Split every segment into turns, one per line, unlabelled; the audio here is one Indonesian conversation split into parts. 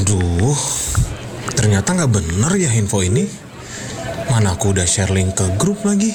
Aduh, ternyata nggak bener ya info ini. Mana aku udah share link ke grup lagi.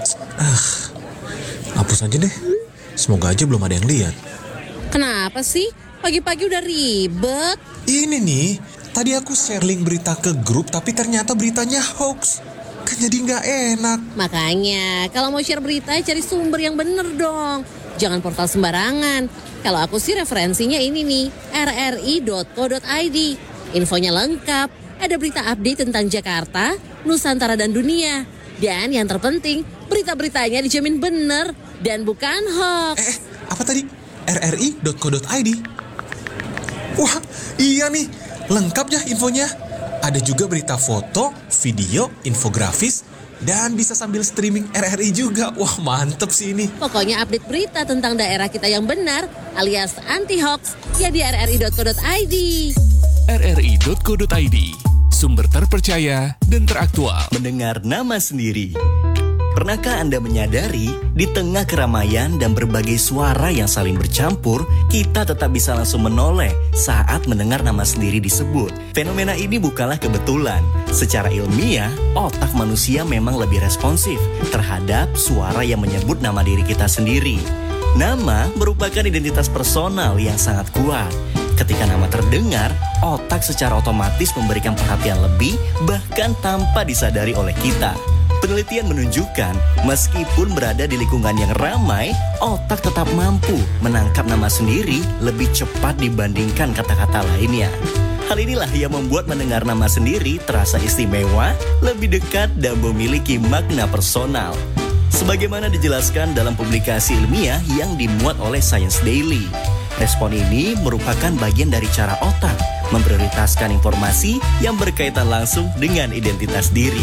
Hapus aja deh. Semoga aja belum ada yang lihat.
Kenapa sih? Pagi-pagi udah ribet.
Ini nih, tadi aku share link berita ke grup tapi ternyata beritanya hoax. Kan jadi nggak enak.
Makanya, kalau mau share berita, cari sumber yang bener dong. Jangan portal sembarangan. Kalau aku sih referensinya ini nih, rri.co.id. Infonya lengkap, ada berita update tentang Jakarta, Nusantara dan dunia. Dan yang terpenting, berita-beritanya dijamin bener dan bukan hoax.
Apa tadi? rri.co.id? Wah, iya nih, lengkap ya infonya. Ada juga berita foto, video, infografis, dan bisa sambil streaming RRI juga. Wah, mantep sih ini.
Pokoknya update berita tentang daerah kita yang benar alias anti-hoax ya di rri.co.id.
rri.co.id, sumber terpercaya dan teraktual.
Mendengar nama sendiri. Pernahkah Anda menyadari, di tengah keramaian dan berbagai suara yang saling bercampur, kita tetap bisa langsung menoleh saat mendengar nama sendiri disebut? Fenomena ini bukanlah kebetulan. Secara ilmiah, otak manusia memang lebih responsif terhadap suara yang menyebut nama diri kita sendiri. Nama merupakan identitas personal yang sangat kuat. Ketika nama terdengar, otak secara otomatis memberikan perhatian lebih, bahkan tanpa disadari oleh kita. Penelitian menunjukkan, meskipun berada di lingkungan yang ramai, otak tetap mampu menangkap nama sendiri lebih cepat dibandingkan kata-kata lainnya. Hal inilah yang membuat mendengar nama sendiri terasa istimewa, lebih dekat dan memiliki makna personal. Sebagaimana dijelaskan dalam publikasi ilmiah yang dimuat oleh Science Daily. Respon ini merupakan bagian dari cara otak memprioritaskan informasi yang berkaitan langsung dengan identitas diri.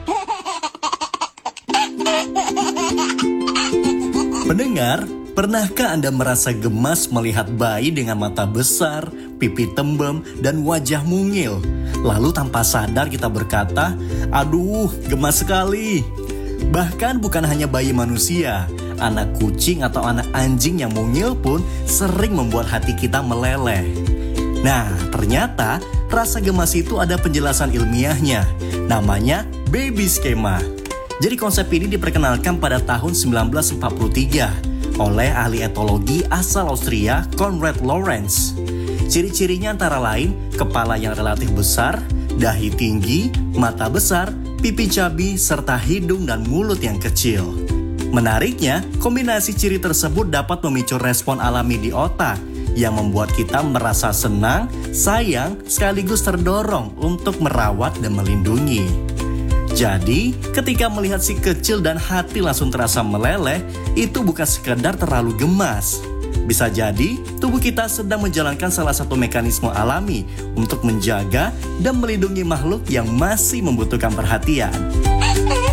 Pendengar, pernahkah Anda merasa gemas melihat bayi dengan mata besar, pipi tembem, dan wajah mungil? Lalu tanpa sadar kita berkata, "Aduh, gemas sekali." Bahkan bukan hanya bayi manusia, anak kucing atau anak anjing yang mungil pun sering membuat hati kita meleleh. Nah, ternyata rasa gemas itu ada penjelasan ilmiahnya. Namanya baby schema. Jadi konsep ini diperkenalkan pada tahun 1943 oleh ahli etologi asal Austria Konrad Lorenz. Ciri-cirinya antara lain kepala yang relatif besar, dahi tinggi, mata besar, pipi cabi, serta hidung dan mulut yang kecil. Menariknya, kombinasi ciri tersebut dapat memicu respon alami di otak yang membuat kita merasa senang, sayang, sekaligus terdorong untuk merawat dan melindungi. Jadi, ketika melihat si kecil dan hati langsung terasa meleleh, itu bukan sekedar terlalu gemas. Bisa jadi, tubuh kita sedang menjalankan salah satu mekanisme alami untuk menjaga dan melindungi makhluk yang masih membutuhkan perhatian.